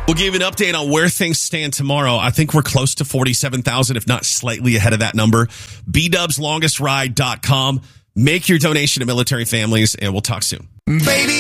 We'll give you an update on where things stand tomorrow. I think we're close to 47,000, if not slightly ahead of that number. BDubsLongestRide.com. Make your donation to military families, and we'll talk soon. Baby.